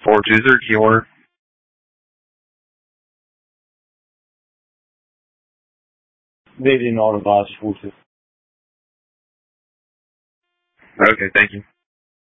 420 keyword. Weet in orde, baas. Goed. Okay, thank you.